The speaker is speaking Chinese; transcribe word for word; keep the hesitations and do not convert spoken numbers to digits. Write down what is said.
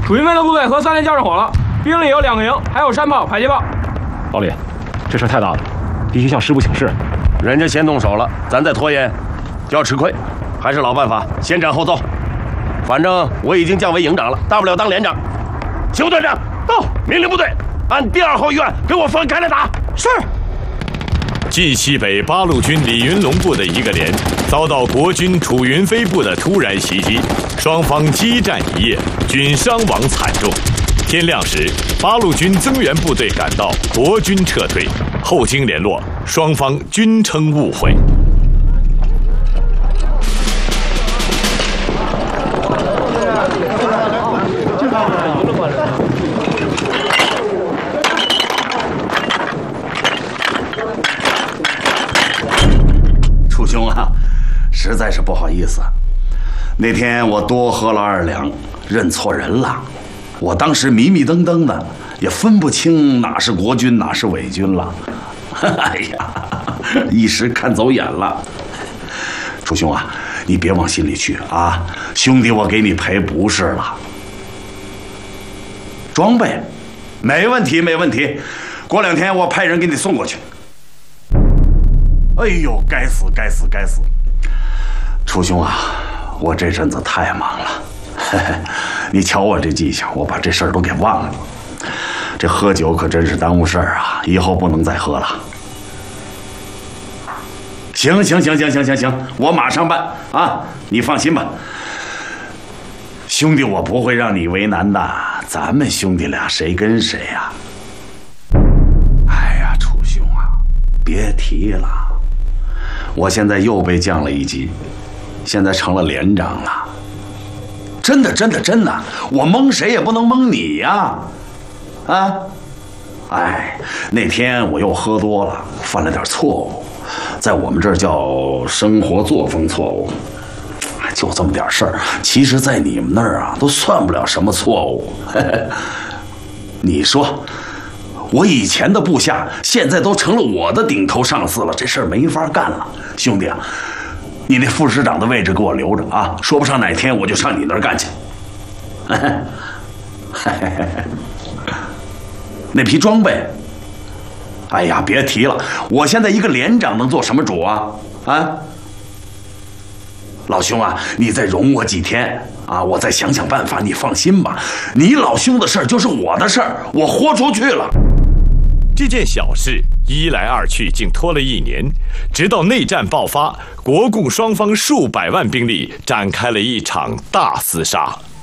楚云飞的部队和三连交上火了，兵力有两个营，还有山炮、迫击炮。 老李，这事太大了，必须向师部请示。 人家先动手了，咱再拖延就要吃亏。还是老办法，先斩后奏。反正我已经降为营长了，大不了当连长。邱队长到，命令部队按第二号预案给我分开来打。 是。 冀西北八路军李云龙部的一个连遭到国军楚云飞部的突然袭击，双方激战一夜，均伤亡惨重。天亮时，八路军增援部队赶到，国军撤退。后经联络，双方均称误会。 楚兄啊，实在是不好意思，那天我多喝了二两，认错人了。我当时迷迷瞪瞪的，也分不清哪是国军哪是伪军了。哎呀，一时看走眼了。楚兄啊，你别往心里去啊，兄弟我给你赔不是了。装备没问题没问题，过两天我派人给你送过去。哎呦，该死该死该死！楚兄啊，我这阵子太忙了，嘿嘿，你瞧我这记性，我把这事儿都给忘了。这喝酒可真是耽误事儿啊，以后不能再喝了。行行行行行行行，我马上办啊，你放心吧。兄弟，我不会让你为难的，咱们兄弟俩谁跟谁呀？哎呀，楚兄啊，别提了。我现在又被降了一级，现在成了连长了。真的，真的，真的，我蒙谁也不能蒙你呀！啊，哎，那天我又喝多了，犯了点错误，在我们这儿叫生活作风错误，就这么点事儿。其实，在你们那儿啊，都算不了什么错误。嘿嘿，你说。我以前的部下现在都成了我的顶头上司了，这事儿没法干了。兄弟啊，你那副师长的位置给我留着啊，说不上哪天我就上你那儿干去。那批装备，哎呀，别提了，我现在一个连长能做什么主啊？啊，老兄啊，你再容我几天啊，我再想想办法。你放心吧，你老兄的事儿就是我的事儿，我豁出去了。 这件小事一来二去，竟拖了一年，直到内战爆发，国共双方数百万兵力展开了一场大厮杀。